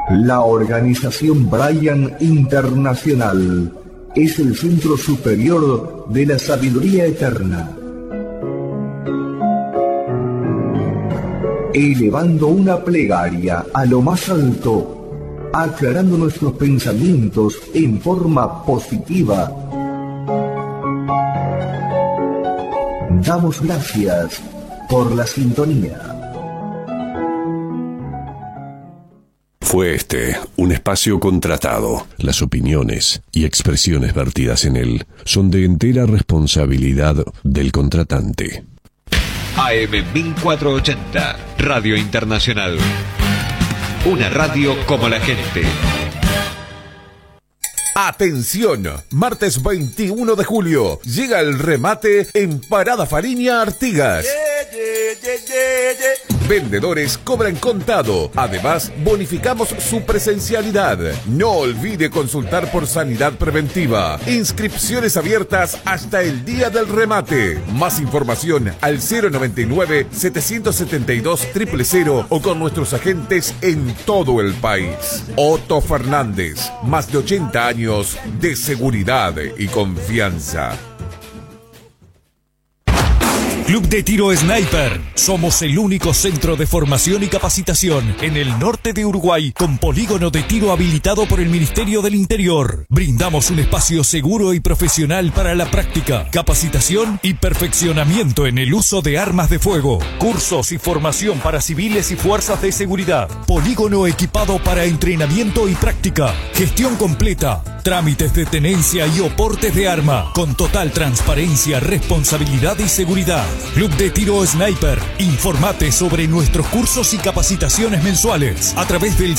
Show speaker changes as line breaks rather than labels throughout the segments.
La organización Brian Internacional es el centro superior de la sabiduría eterna, elevando una plegaria a lo más alto, aclarando nuestros pensamientos en forma positiva. Damos gracias por la sintonía.
Fue este un espacio contratado. Las opiniones y expresiones vertidas en él son de entera responsabilidad del contratante.
AM 1480, Radio Internacional. Una radio como la gente.
Atención, martes 21 de julio llega el remate en Parada Fariña Artigas. Vendedores cobran contado. Además, bonificamos su presencialidad. No olvide consultar por sanidad preventiva. Inscripciones abiertas hasta el día del remate. Más información al 099-772-000 o con nuestros agentes en todo el país. Otto Fernández, más de 80 años de seguridad y confianza.
Club de Tiro Sniper. Somos el único centro de formación y capacitación en el norte de Uruguay con polígono de tiro habilitado por el Ministerio del Interior. Brindamos un espacio seguro y profesional para la práctica, capacitación y perfeccionamiento en el uso de armas de fuego. Cursos y formación para civiles y fuerzas de seguridad. Polígono equipado para entrenamiento y práctica. Gestión completa. Trámites de tenencia y oportes de arma. Con total transparencia, responsabilidad y seguridad. Club de Tiro Sniper. Informate sobre nuestros cursos y capacitaciones mensuales a través del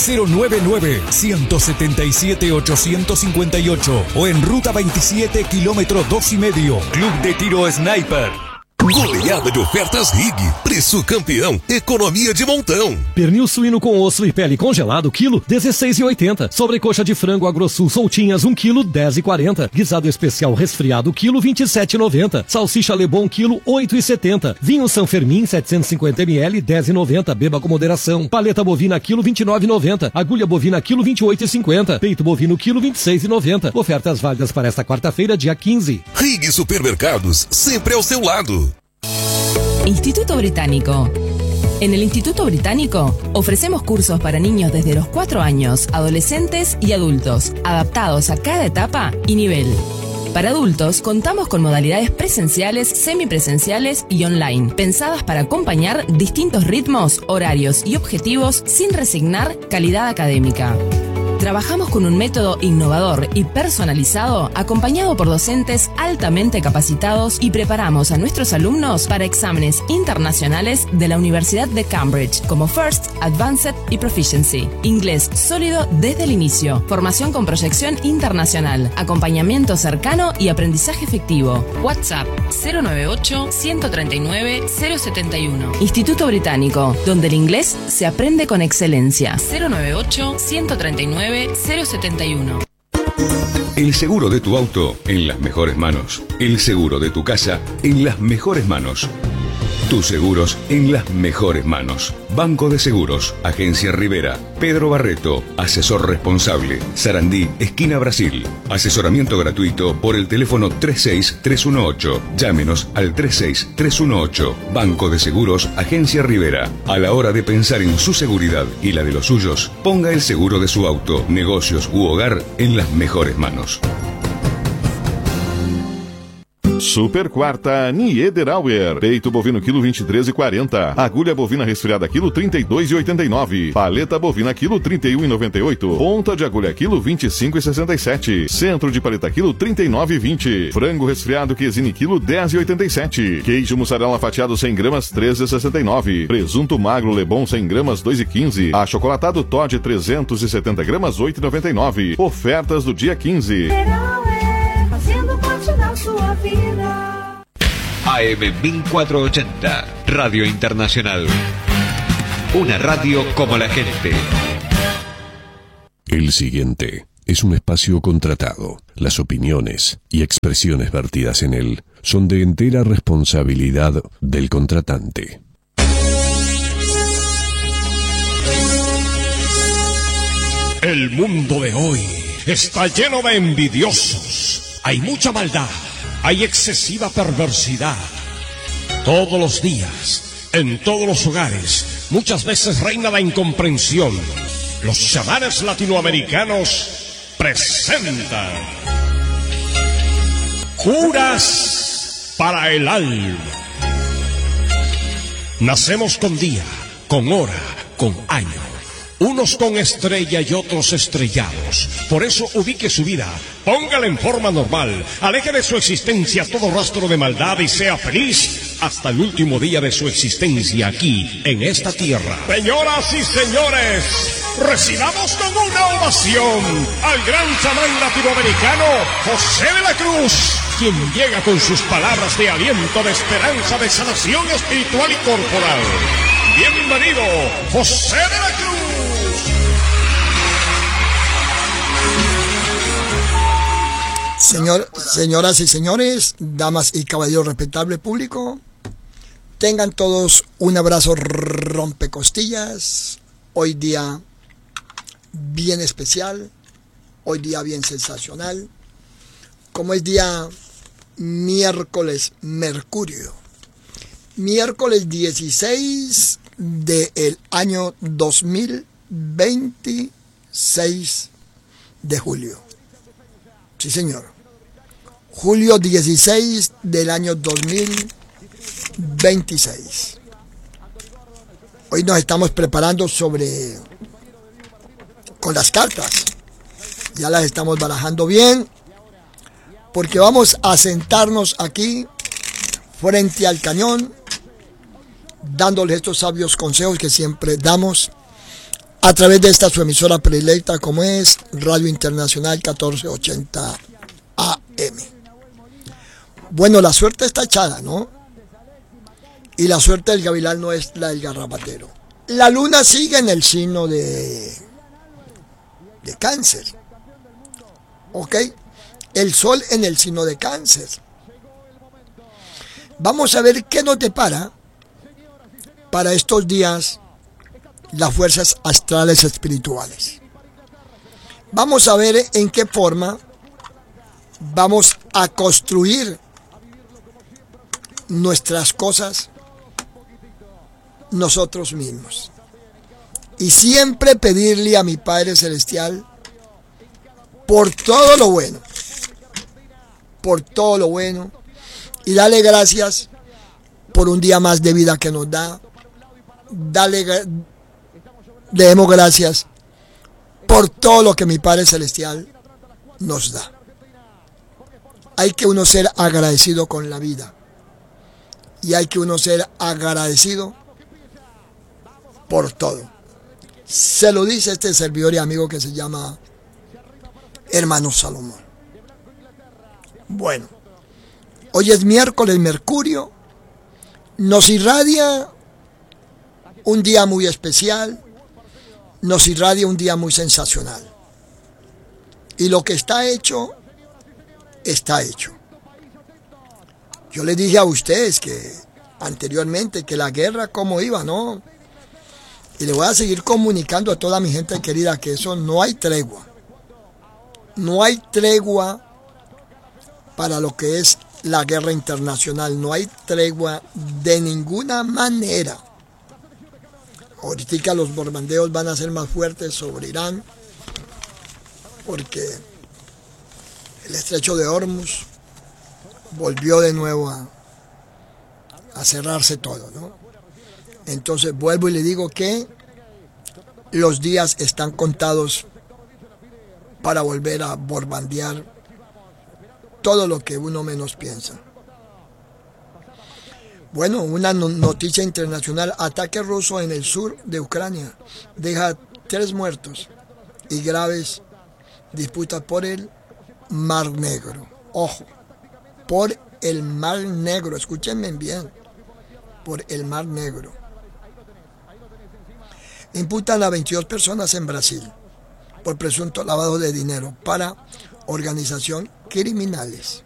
099-177-858 o en Ruta 27, kilómetro 2,5. Club de Tiro Sniper.
Goleada de ofertas RIG. Preço campeão, economia de montão.
Pernil suíno com osso e pele congelado, quilo, R$16,80. Sobrecoxa de frango AgroSul soltinhas, 1 quilo, R$10,40. Guisado especial resfriado, quilo, R$27,90. Salsicha Lebon, quilo, R$8,70. Vinho São Fermin, 750 ml, R$10,90. Beba com moderação. Paleta bovina, quilo, R$29,90. Agulha bovina, quilo, R$28,50. Peito bovino, quilo, R$26,90. Ofertas válidas para esta quarta-feira, dia 15.
RIG Supermercados, sempre ao seu lado.
Instituto Británico. En el Instituto Británico ofrecemos cursos para niños desde los 4 años, adolescentes y adultos, adaptados a cada etapa y nivel. Para adultos contamos con modalidades presenciales, semipresenciales y online, pensadas para acompañar distintos ritmos, horarios y objetivos sin resignar calidad académica. Trabajamos con un método innovador y personalizado, acompañado por docentes altamente capacitados, y preparamos a nuestros alumnos para exámenes internacionales de la Universidad de Cambridge, como First, Advanced y Proficiency. Inglés sólido desde el inicio, formación con proyección internacional, acompañamiento cercano y aprendizaje efectivo. WhatsApp 098-139-071. Instituto Británico, donde el inglés se aprende con excelencia. 098-139-071.
El seguro de tu auto en las mejores manos. El seguro de tu casa en las mejores manos. Tus seguros en las mejores manos. Banco de Seguros, Agencia Rivera, Pedro Barreto, asesor responsable, Sarandí, esquina Brasil. Asesoramiento gratuito por el teléfono 36318. Llámenos al 36318. Banco de Seguros, Agencia Rivera. A la hora de pensar en su seguridad y la de los suyos, ponga el seguro de su auto, negocios u hogar en las mejores manos.
Super quarta Niederauer. Peito bovino quilo 23,40. Agulha bovina resfriada quilo 32,89. Paleta bovina quilo 31,98. Ponta de agulha quilo 25,67. Centro de paleta quilo 39,20. Frango resfriado quesine quilo 10,87. Queijo mussarela fatiado 100 gramas 13,69. Presunto magro Lebon 100 gramas 2,15. Achocolatado Todd 370 gramas 8,99. Ofertas do dia 15.
Fazendo parte da sua vida.
AM 1480, Radio Internacional. Una radio como la gente.
El siguiente es un espacio contratado. Las opiniones y expresiones vertidas en él son de entera responsabilidad del contratante.
El mundo de hoy está lleno de envidiosos. Hay mucha maldad, hay excesiva perversidad. Todos los días, en todos los hogares, muchas veces reina la incomprensión. Los chamanes latinoamericanos presentan Curas para el alma. Nacemos con día, con hora, con año. Unos con estrella y otros estrellados. Por eso ubique su vida, póngala en forma normal, aleje de su existencia todo rastro de maldad y sea feliz hasta el último día de su existencia aquí, en esta tierra. Señoras y señores, recibamos con una ovación al gran chamán latinoamericano José de la Cruz, quien llega con sus palabras de aliento, de esperanza, de sanación espiritual y corporal. Bienvenido, José de la Cruz.
Señoras y señores, damas y caballeros, respetable público, tengan todos un abrazo rompecostillas. Hoy día bien especial, hoy día bien sensacional, como es día miércoles Mercurio, miércoles 16 del año 2026 de julio. Sí, señor. Julio 16 del año 2026. Hoy nos estamos preparando con las cartas. Ya las estamos barajando bien, porque vamos a sentarnos aquí frente al cañón, dándoles estos sabios consejos que siempre damos a través de esta su emisora predilecta, como es Radio Internacional 1480 AM. Bueno, la suerte está echada, ¿no? Y la suerte del gavilán no es la del garrapatero. La luna sigue en el signo de Cáncer. ¿Ok? El sol en el signo de Cáncer. Vamos a ver qué nos depara para estos días las fuerzas astrales espirituales. Vamos a ver en qué forma vamos a construir nuestras cosas nosotros mismos. Y siempre pedirle a mi Padre Celestial por todo lo bueno. Por todo lo bueno. Y darle gracias por un día más de vida que nos da. Demos gracias por todo lo que mi Padre Celestial nos da. Hay que uno ser agradecido con la vida. Y hay que uno ser agradecido por todo. Se lo dice este servidor y amigo que se llama Hermano Salomón. Bueno, hoy es miércoles Mercurio. Nos irradia un día muy especial. Nos irradia un día muy sensacional. Y lo que está hecho, está hecho. Yo les dije a ustedes que anteriormente que la guerra cómo iba, ¿no? Y le voy a seguir comunicando a toda mi gente querida que eso no hay tregua. No hay tregua para lo que es la guerra internacional. No hay tregua de ninguna manera. Ahorita los bombardeos van a ser más fuertes sobre Irán, porque el estrecho de Hormuz volvió de nuevo a cerrarse todo, ¿no? Entonces vuelvo y le digo que los días están contados para volver a bombardear todo lo que uno menos piensa. Bueno, una noticia internacional: ataque ruso en el sur de Ucrania deja 3 muertos y graves disputas por el Mar Negro. Ojo, por el Mar Negro, escúchenme bien, por el Mar Negro. Imputan a 22 personas en Brasil por presunto lavado de dinero para organización criminales.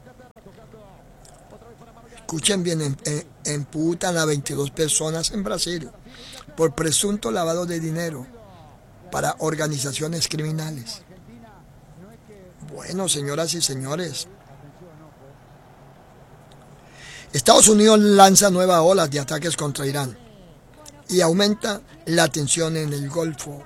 Escuchen bien, imputan a 22 personas en Brasil por presunto lavado de dinero para organizaciones criminales. Bueno, señoras y señores, Estados Unidos lanza nuevas olas de ataques contra Irán y aumenta la tensión en el Golfo.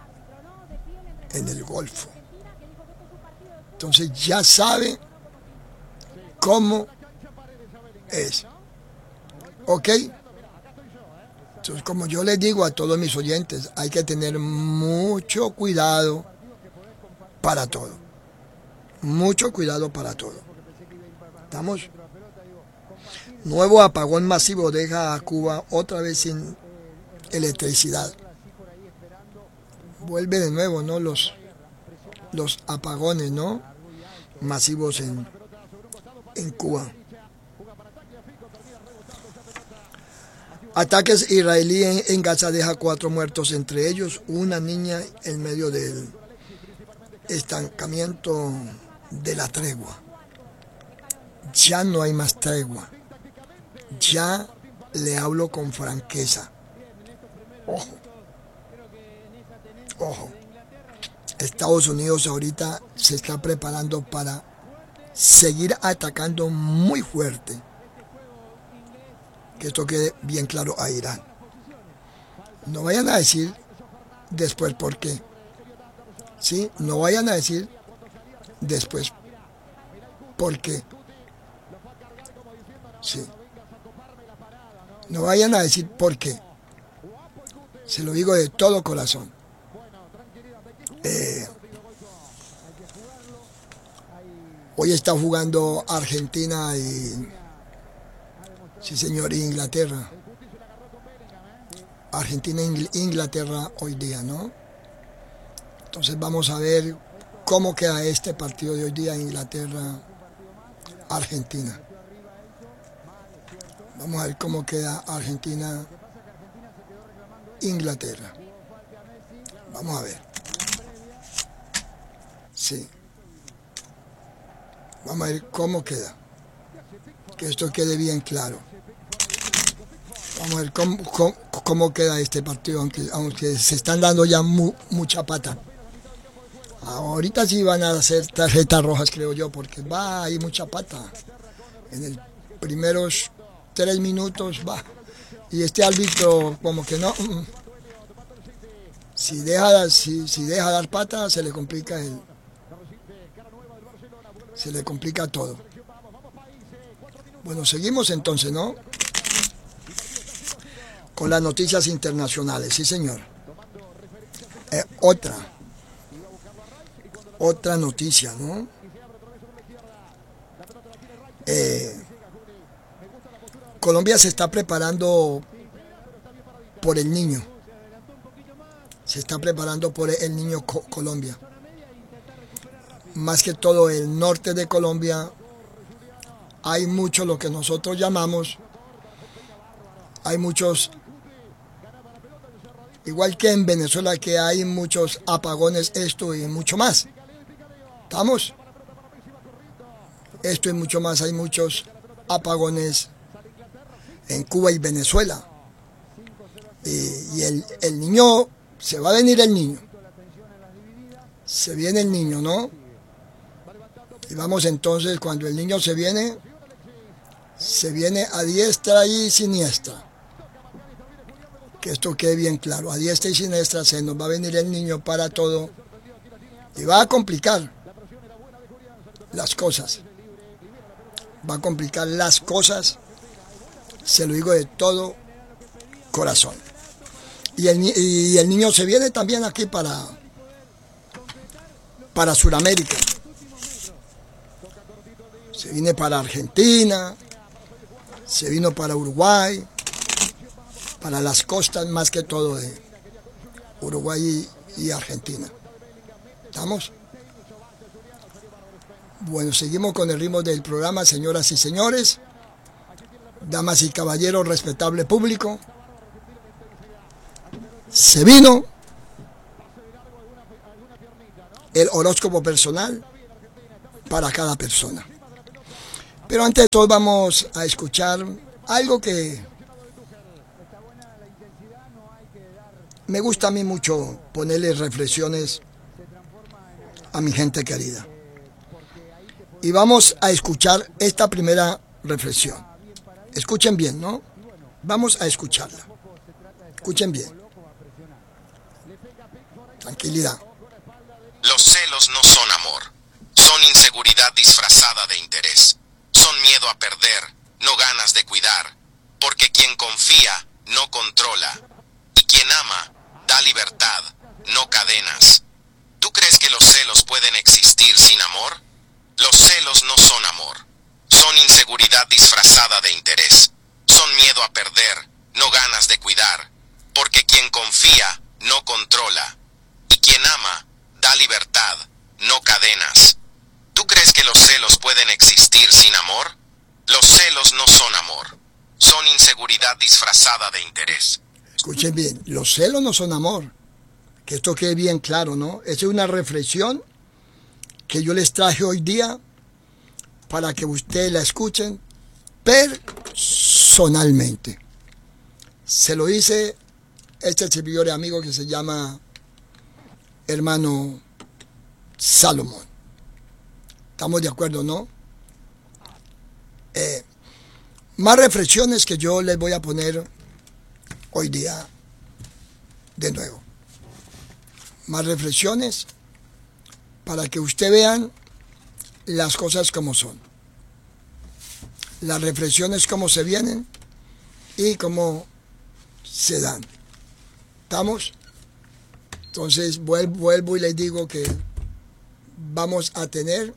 Entonces ya sabe cómo es. ¿Ok? Entonces, como yo les digo a todos mis oyentes, hay que tener mucho cuidado para todo. Mucho cuidado para todo. ¿Estamos? Nuevo apagón masivo deja a Cuba otra vez sin electricidad. Vuelve de nuevo, ¿no? Los apagones, ¿no? Masivos en Cuba. Ataques israelíes en Gaza deja 4 muertos, entre ellos una niña en medio del estancamiento de la tregua. Ya no hay más tregua. Ya le hablo con franqueza. Ojo. Estados Unidos ahorita se está preparando para seguir atacando muy fuerte. Que esto quede bien claro a Irán. No vayan a decir después por qué. ¿Sí? No vayan a decir después por qué. Sí. No vayan a decir por qué. Se lo digo de todo corazón. Hoy está jugando Argentina y... Sí, señor, Inglaterra. Argentina e Inglaterra hoy día, ¿no? Entonces vamos a ver cómo queda este partido de hoy día, Inglaterra-Argentina. Vamos a ver cómo queda Argentina-Inglaterra. Vamos a ver. Sí. Vamos a ver cómo queda. Que esto quede bien claro. Vamos a ver cómo queda este partido, aunque se están dando ya mucha pata. Ahorita sí van a hacer tarjetas rojas, creo yo, porque hay mucha pata. En el primeros 3 minutos va. Y este árbitro como que no. Si deja dar pata, se le complica todo. Bueno, seguimos entonces, ¿no? Con las noticias internacionales, sí señor. Otra noticia, ¿no? Colombia se está preparando por el niño. Se está preparando por el niño Colombia. Más que todo el norte de Colombia hay mucho lo que nosotros llamamos, hay muchos, igual que en Venezuela, que hay muchos apagones, esto y mucho más. ¿Estamos? Esto y mucho más, hay muchos apagones en Cuba y Venezuela. Y el niño, se va a venir el niño. Se viene el niño, ¿no? Y vamos entonces, cuando el niño se viene a diestra y siniestra. Que esto quede bien claro, a diestra y siniestra se nos va a venir el niño para todo y va a complicar las cosas. Va a complicar las cosas, se lo digo de todo corazón. Y el niño se viene también aquí para Sudamérica. Se viene para Argentina, se vino para Uruguay, para las costas más que todo de Uruguay y Argentina. ¿Estamos? Bueno, seguimos con el ritmo del programa, señoras y señores, damas y caballeros, respetable público. Se vino el horóscopo personal para cada persona. Pero antes de todo vamos a escuchar algo que me gusta a mí mucho ponerle reflexiones a mi gente querida. Y vamos a escuchar esta primera reflexión. Escuchen bien, ¿no? Vamos a escucharla. Escuchen bien. Tranquilidad.
Los celos no son amor. Son inseguridad disfrazada de interés. Son miedo a perder, no ganas de cuidar. Porque quien confía, no controla. Y quien ama, da libertad, no cadenas. ¿Tú crees que los celos pueden existir sin amor? Los celos no son amor. Son inseguridad disfrazada de interés. Son miedo a perder, no ganas de cuidar. Porque quien confía, no controla. Y quien ama, da libertad, no cadenas. ¿Tú crees que los celos pueden existir sin amor? Los celos no son amor. Son inseguridad disfrazada de interés.
Escuchen bien, los celos no son amor. Que esto quede bien claro, ¿no? Esa es una reflexión que yo les traje hoy día para que ustedes la escuchen personalmente. Se lo hice este servidor y amigo que se llama hermano Salomón. ¿Estamos de acuerdo, no? Más reflexiones que yo les voy a poner hoy día de nuevo. Más reflexiones para que ustedes vean las cosas como son. Las reflexiones cómo se vienen y cómo se dan. ¿Estamos? Entonces vuelvo y les digo que vamos a tener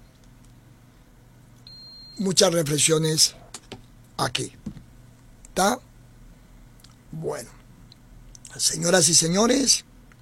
muchas reflexiones aquí. ¿Está? Bueno. Señoras y señores,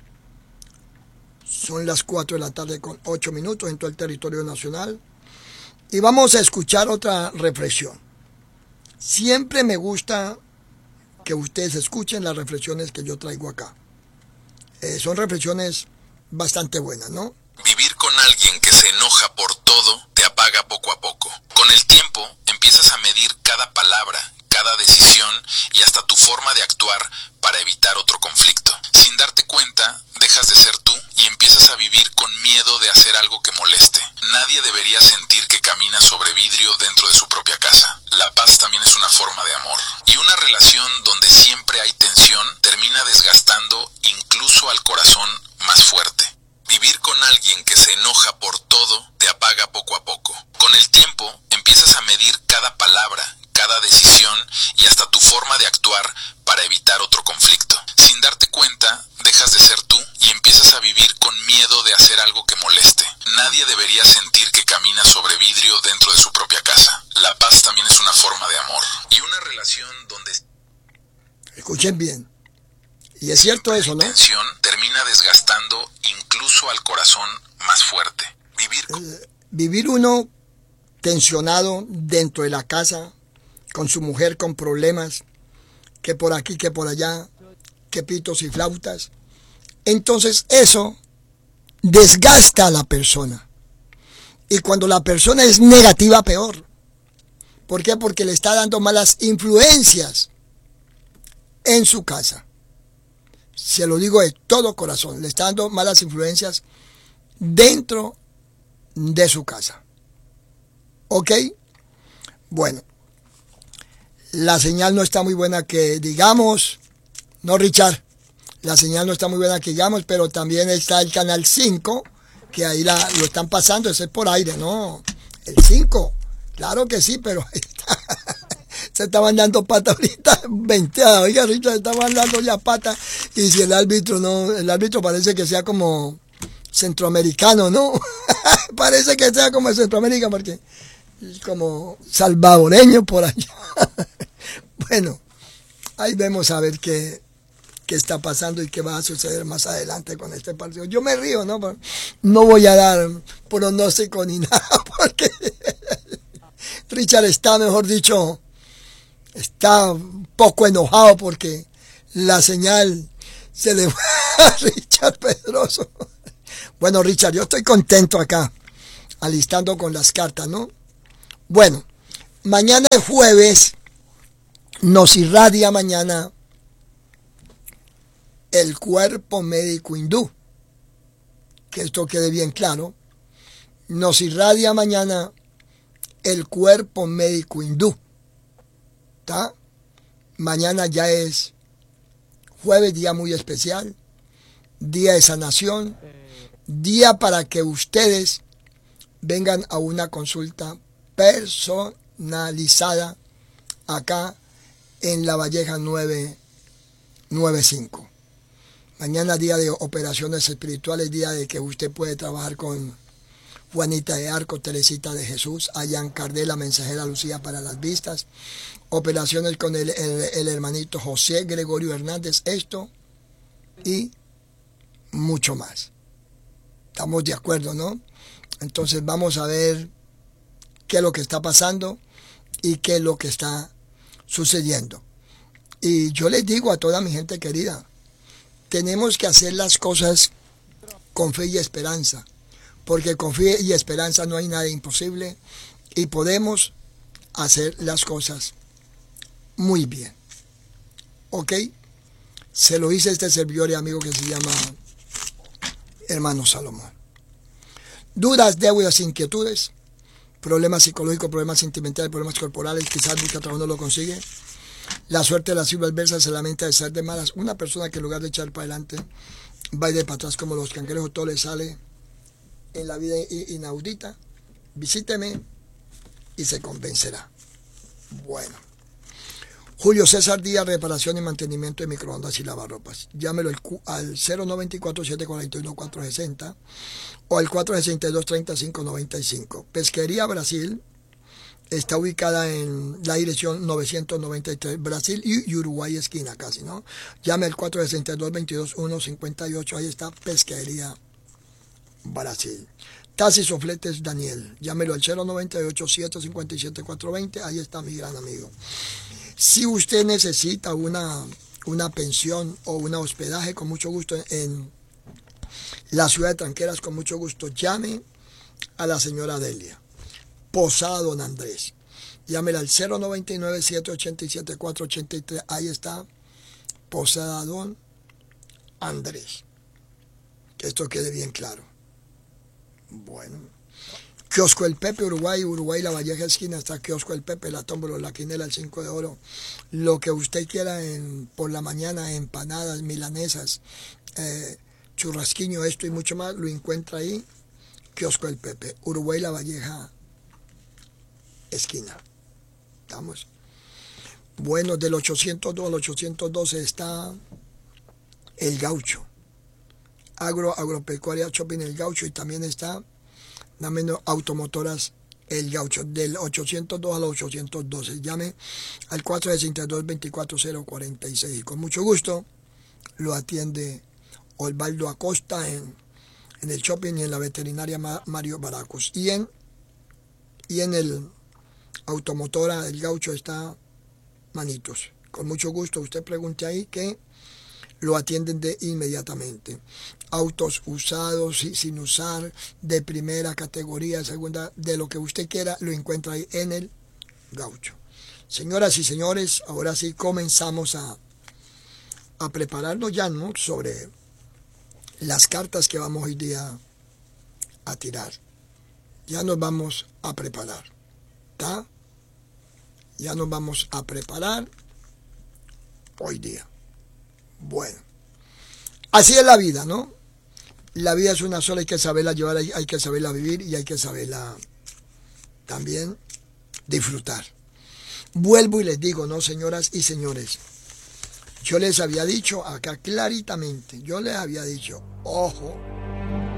son las 4 de la tarde con 8 minutos en todo el territorio nacional y vamos a escuchar otra reflexión. Siempre me gusta que ustedes escuchen las reflexiones que yo traigo acá. Son reflexiones bastante buenas, ¿no?
Vivir con alguien que se enoja por todo te apaga poco a poco. Con el tiempo empiezas a medir cada palabra, cada decisión y hasta tu forma de actuar para evitar otro conflicto. Sin darte cuenta, dejas de ser tú y empiezas a vivir con miedo de hacer algo que moleste. Nadie debería sentir que camina sobre vidrio dentro de su propia casa. La paz también es una forma de amor. Y una relación donde siempre hay tensión termina desgastando incluso al corazón más fuerte. Vivir con alguien que se enoja por todo te apaga poco a poco. Con el tiempo empiezas a medir cada palabra, cada decisión y hasta tu forma de actuar para evitar otro conflicto. Sin darte cuenta, dejas de ser tú y empiezas a vivir con miedo de hacer algo que moleste. Nadie debería sentir que camina sobre vidrio dentro de su propia casa. La paz también es una forma de amor. Y una relación donde...
Escuchen bien. Y es cierto eso, ¿no?
La tensión termina desgastando incluso al corazón más fuerte.
Vivir uno tensionado dentro de la casa, con su mujer con problemas, que por aquí, que por allá, que pitos y flautas. Entonces eso desgasta a la persona. Y cuando la persona es negativa, peor. ¿Por qué? Porque le está dando malas influencias en su casa. Se lo digo de todo corazón, le está dando malas influencias dentro de su casa. ¿Ok? Bueno, la señal no está muy buena que digamos, no, Richard, la señal no está muy buena que digamos, pero también está el canal 5, que ahí lo están pasando, ese es por aire, ¿no? El 5, claro que sí, pero ahí está. Se estaban dando pata ahorita, 20, oiga, Richard, se estaban dando ya pata, y si el árbitro no, el árbitro parece que sea como centroamericano, ¿no? Parece que sea como Centroamérica, porque como salvadoreño por allá. Bueno, ahí vemos a ver qué está pasando y qué va a suceder más adelante con este partido. Yo me río, ¿no? No voy a dar pronóstico ni nada, porque Richard está, mejor dicho, está un poco enojado porque la señal se le va a Richard Pedroso. Bueno, Richard, yo estoy contento acá, alistando con las cartas, ¿no? Bueno, mañana es jueves, nos irradia mañana el cuerpo médico hindú. Que esto quede bien claro. Nos irradia mañana el cuerpo médico hindú. ¿Está? Mañana ya es jueves, día muy especial, día de sanación, día para que ustedes vengan a una consulta personalizada acá en La Valleja 995. Mañana día de operaciones espirituales, día de que usted puede trabajar con Juanita de Arco, Teresita de Jesús, Ayan Cardela, Mensajera Lucía para las vistas, operaciones con el hermanito José Gregorio Hernández, esto y mucho más. Estamos de acuerdo, ¿no? Entonces vamos a ver qué es lo que está pasando y qué es lo que está sucediendo. Y yo les digo a toda mi gente querida, tenemos que hacer las cosas con fe y esperanza, porque con fe y esperanza no hay nada imposible y podemos hacer las cosas muy bien. ¿Ok? Se lo hice a este servidor y amigo que se llama Hermano Salomón. Dudas, deudas, inquietudes, problemas psicológicos, problemas sentimentales, problemas corporales, quizás busca trabajo no lo consigue. La suerte de las fibras adversas se lamenta de ser de malas. Una persona que en lugar de echar para adelante va a ir de para atrás como los cangrejos, todo le sale en la vida inaudita. Visíteme y se convencerá. Bueno. Julio César Díaz, reparación y mantenimiento de microondas y lavarropas. Llámelo al 094-741-460 o al 462-3595. Pesquería Brasil está ubicada en la dirección 993, Brasil y Uruguay esquina casi, ¿no? Llame al 462-22-158, ahí está Pesquería Brasil. Taxis o fletes Daniel, llámelo al 098-757-420, ahí está mi gran amigo. Si usted necesita una pensión o un hospedaje, con mucho gusto en la ciudad de Tranqueras, con mucho gusto llame a la señora Delia. Posada Don Andrés. Llámela al 099-787-483. Ahí está Posada Don Andrés. Que esto quede bien claro. Bueno. Kiosco El Pepe, Uruguay, La Valleja esquina, está Kiosco El Pepe, la tómbola, la quinela, el 5 de oro, lo que usted quiera por la mañana, empanadas, milanesas, churrasquiño, esto y mucho más, lo encuentra ahí, Kiosco El Pepe, Uruguay, La Valleja esquina. ¿Estamos? Bueno, del 802 al 812 está El Gaucho, agropecuaria shopping El Gaucho, y también está Automotoras El Gaucho, del 802 al 812. Llame al 462-24046 y con mucho gusto lo atiende Osvaldo Acosta en el shopping y en la veterinaria Mario Baracos. Y en el Automotora El Gaucho está Manitos. Con mucho gusto usted pregunte ahí que lo atienden de inmediatamente. Autos usados, sin usar, de primera categoría, segunda, de lo que usted quiera, lo encuentra ahí en el Gaucho. Señoras y señores, ahora sí comenzamos a prepararnos ya, ¿no?, sobre las cartas que vamos hoy día a tirar. Ya nos vamos a preparar, ¿está? Ya nos vamos a preparar hoy día. Bueno, así es la vida, ¿no? La vida es una sola, hay que saberla llevar, hay que saberla vivir y hay que saberla también disfrutar. Vuelvo y les digo, ¿no, señoras y señores? Yo les había dicho acá claritamente, yo les había dicho, ojo,